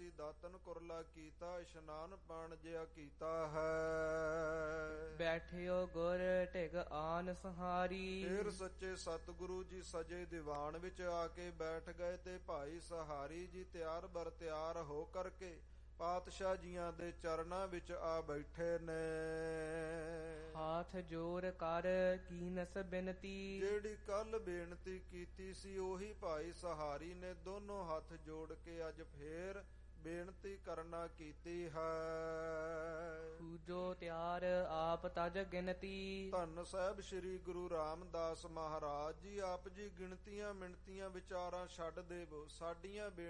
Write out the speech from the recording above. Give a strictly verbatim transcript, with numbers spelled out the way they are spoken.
ਪਿਆਸੀ ਦਾਤਨ ਕੁਰਲਾ ਕੀਤਾ, ਇਸ਼ਨਾਨ ਪਾਣ ਜਿਆ ਕੀਤਾ ਹੈ। ਬੈਠਿਓ ਗੁਰ ਢਿਗ ਆਨ ਸਹਾਰੀ, ਫਿਰ ਸੱਚੇ ਸਤਿਗੁਰੂ ਜੀ ਸਜੇ ਦੀਵਾਨ ਵਿੱਚ ਆ ਕੇ ਬੈਠ ਗਏ ਤੇ ਭਾਈ ਸਹਾਰੀ ਜੀ ਤਿਆਰ ਬਰ ਤਿਆਰ ਹੋ ਕਰਕੇ ਪਾਤਸ਼ਾਹ ਜੀਆਂ ਦੇ ਚਰਨਾਂ ਵਿੱਚ ਆ ਬੈਠੇ ਨੇ। ਹਾਥ ਜੋਰ ਕਰ ਕੀਨਸ ਬਿਨਤੀ, ਜਿਹੜੀ ਕੱਲ ਬੇਨਤੀ ਕੀਤੀ ਸੀ ਉਹੀ ਭਾਈ ਸਹਾਰੀ ਨੇ ਦੋਨੋਂ ਹੱਥ ਜੋੜ ਕੇ ਅੱਜ ਫੇਰ ਬੇਨਤੀ ਕਰਨਾ ਕੀਤੀ ਹੈ। ਪੂਜੋ ਤਿਆਰ ਆਪ ਤਜ ਗਿਣਤੀ, ਧੰਨ ਸਾਹਿਬ ਸ੍ਰੀ ਗੁਰੂ ਰਾਮਦਾਸ ਮਹਾਰਾਜ ਜੀ ਆਪ ਜੀ ਗਿਣਤੀਆਂ ਮਿਣਤੀਆਂ ਵਿਚਾਰਾਂ ਛੱਡ ਦੇਵੋ, ਸਾਡੀਆਂ